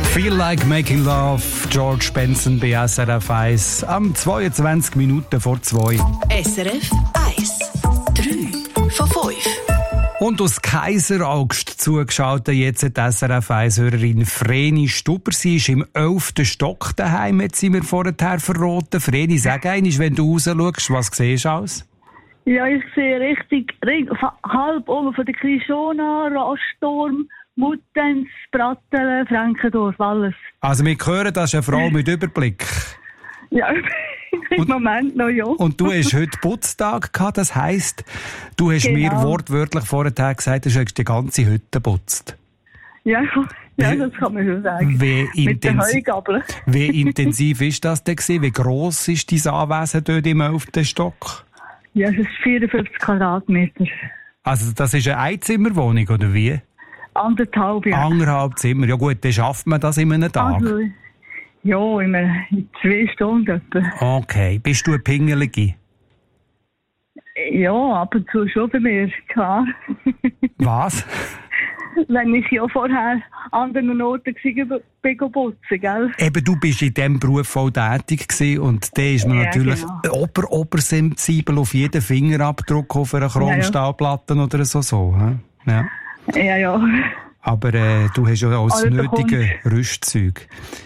Feel Like Making Love, George Benson bei SRF 1 am 22 Minuten vor 2. SRF 1, 3 von 5. Und aus Kaiseraugst zugeschaltet jetzt die SRF 1-Hörerin Vreni Stuber. Sie ist im 11. Stock daheim, jetzt sind wir vorher verraten. Vreni, sag einmal, wenn du raus schaust, was siehst du aus? Ja, ich sehe richtig halb oben von der Krishona, Raststurm, Muttenz, Brattelen, Frankendorf, alles. Also wir hören, das ist eine Frau mit Überblick. Ja, im Moment noch, ja. Und du hast heute Putztag gehabt, das heisst, du hast mir wortwörtlich vorher gesagt, du hast die ganze Hütte geputzt. Ja, das kann man schon sagen. Mit der Heugabel. Wie intensiv ist das denn gewesen? Wie gross ist dein Anwesen dort im 11. Stock? Ja, es ist 54 Quadratmeter. Also das ist eine Einzimmerwohnung, oder wie? 1,5, ja. 1,5 Zimmer. Ja gut, dann schafft man das in einem Tag. Also, ja, in 2 Stunden etwa. Okay. Bist du eine Pingelige? Ja, ab und zu schon bei mir, klar. Was? Wenn ich ja vorher an anderen Orten bin putzen, gell? Eben, du bist in diesem Beruf voll tätig gewesen und da ist man natürlich obersensibel auf jeden Fingerabdruck auf einer Chromstahlplatte oder so. Ja. Ja. Aber du hast ja auch das nötige Rüstzeug.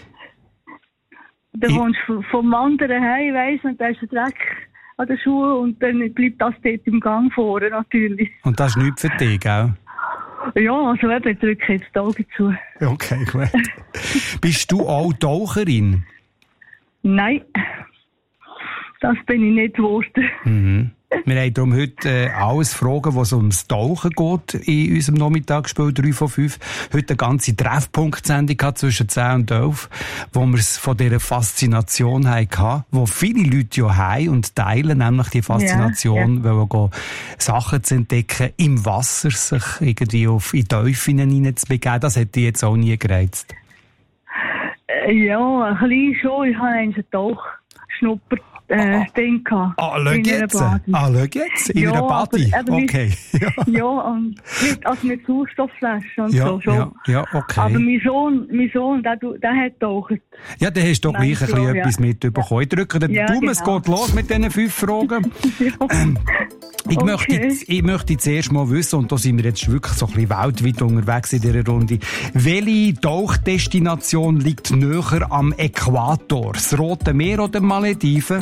Du kommst vom Wandern heim, weiss man, da ist ein Dreck an den Schuhen und dann bleibt das dort im Gang vorne natürlich. Und das ist nichts für dich, gell? Ja, also eben, ich drücke jetzt die Augen zu. Okay, gut. Bist du auch Taucherin? Nein, das bin ich nicht geworden. Mhm. Wir haben darum heute alles Fragen, was ums Tauchen geht in unserem Nachmittagsspiel 3 von 5. Heute eine ganze Treffpunkt-Sendung zwischen 10 und 11, wo wir es von dieser Faszination hatten, wo viele Leute ja haben und teilen, nämlich die Faszination, weil gehen, Sachen zu entdecken, im Wasser sich irgendwie in Teufel hineinzubegeben. Das hätte ich jetzt auch nie gereizt. Ja, ein bisschen schon. Ich habe einen Tauchschnupper. Ding gehabt. Schau jetzt? In einer Body? Okay. Ja, und mit Sauerstoffflaschen und so schon. Ja, okay. Aber mein Sohn, der hat taucht. Ja, dann hast du doch gleich etwas mitbekommen. Ich drücke den Daumen, es geht los mit diesen 5 Fragen. Ich möchte zuerst mal wissen, und da sind wir jetzt wirklich so ein bisschen weltweit unterwegs in dieser Runde, welche Tauchdestination liegt näher am Äquator? Das Rote Meer oder Malediven?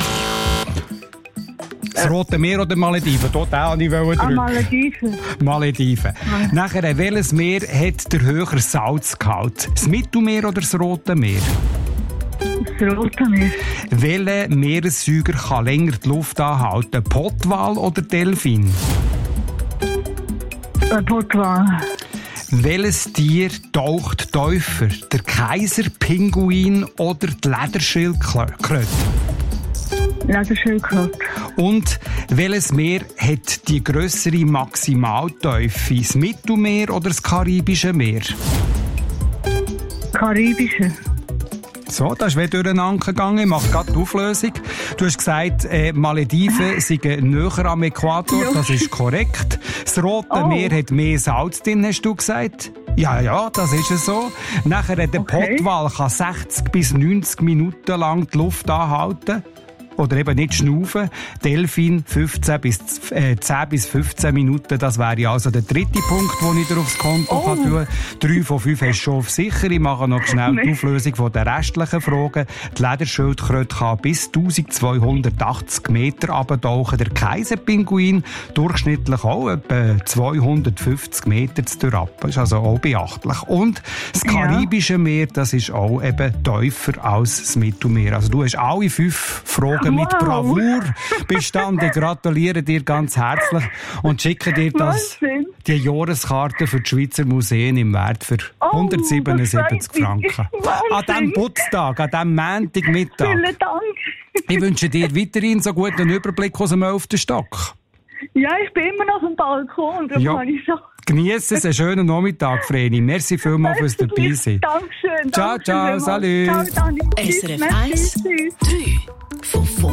Das Rote Meer oder Malediven? Total nicht drücken. Malediven. Malediven. Nachher, welches Meer hat der höhere Salzgehalt? Das Mittelmeer oder das Rote Meer? Das Rote Meer. Welcher Meeressäuger kann länger die Luft anhalten? Pottwal oder Delfin? Pottwal. Welches Tier taucht tiefer? Der Kaiserpinguin oder die Lederschildkröte? Lederschildkröte. Und welches Meer hat die grössere Maximaltiefe? Das Mittelmeer oder das Karibische Meer? Karibische. So, das ist wieder durcheinander gegangen. Ich mache gerade die Auflösung. Du hast gesagt, Malediven sind näher am Äquator. Das ist korrekt. Das Rote Meer hat mehr Salz drin, hast du gesagt. Ja, das ist es so. Nachher der Pottwal kann 60 bis 90 Minuten lang die Luft anhalten. Oder eben nicht schnaufen. Delfin 10 bis 15 Minuten. Das wäre also der dritte Punkt, den ich dir aufs Konto kann tun. 3 von 5 hast du schon auf sicher. Ich mache noch schnell die Auflösung von den restlichen Fragen. Die Lederschildkröte kann bis 1280 Meter runtertauchen. Der Kaiserpinguin durchschnittlich auch etwa 250 Meter zu durchab. Das ist also auch beachtlich. Und das Karibische Meer, das ist auch eben tiefer als das Mittelmeer. Also du hast alle 5 Fragen mit Bravour bestanden. Ich gratuliere dir ganz herzlich und schicke dir die Jahreskarte für die Schweizer Museen im Wert für 177 Franken. An diesem Putztag, an diesem Montagmittag. Vielen Dank. Ich wünsche dir weiterhin so guten Überblick aus dem 11. Stock. Ja, ich bin immer noch am Balkon. Kann ich so. Genieße es, einen schönen Nachmittag, Vreni. Merci vielmals fürs Dabeisein. Dankeschön. Ciao, salut. Ciao, Dani. SRF 1, 3 von 5.